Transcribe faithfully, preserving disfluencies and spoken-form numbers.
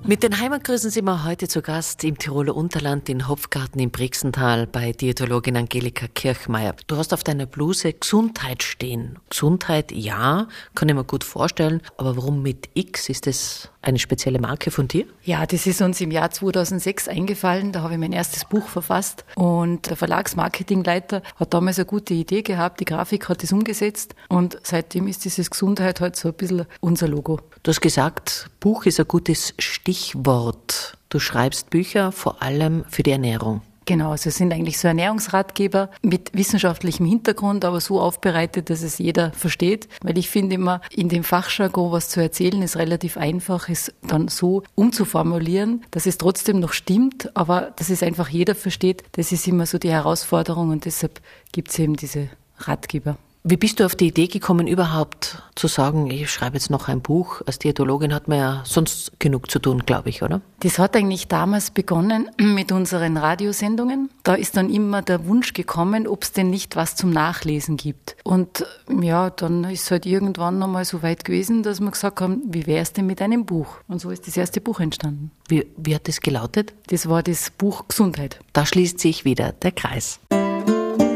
Mit den Heimatgrüßen sind wir heute zu Gast im Tiroler Unterland in Hopfgarten im Brixental bei Diätologin Angelika Kirchmeier. Du hast auf deiner Bluse Gesundheit stehen. Gesundheit, ja, kann ich mir gut vorstellen. Aber warum mit X? Ist das eine spezielle Marke von dir? Ja, das ist uns im Jahr zweitausendsechs eingefallen. Da habe ich mein erstes Buch verfasst. Und der Verlagsmarketingleiter hat damals eine gute Idee gehabt. Die Grafik hat das umgesetzt. Und seitdem ist dieses Gesundheit halt so ein bisschen unser Logo. Du hast gesagt, Buch ist ein gutes Stichwort. Du schreibst Bücher vor allem für die Ernährung. Genau, also es sind eigentlich so Ernährungsratgeber mit wissenschaftlichem Hintergrund, aber so aufbereitet, dass es jeder versteht. Weil ich finde immer, in dem Fachjargon was zu erzählen, ist relativ einfach, es dann so umzuformulieren, dass es trotzdem noch stimmt, aber dass es einfach jeder versteht. Das ist immer so die Herausforderung und deshalb gibt es eben diese Ratgeber. Wie bist du auf die Idee gekommen, überhaupt zu sagen, ich schreibe jetzt noch ein Buch? Als Diätologin hat man ja sonst genug zu tun, glaube ich, oder? Das hat eigentlich damals begonnen mit unseren Radiosendungen. Da ist dann immer der Wunsch gekommen, ob es denn nicht was zum Nachlesen gibt. Und ja, dann ist es halt irgendwann nochmal so weit gewesen, dass wir gesagt haben, wie wäre es denn mit einem Buch? Und so ist das erste Buch entstanden. Wie, wie hat das gelautet? Das war das Buch Gesundheit. Da schließt sich wieder der Kreis.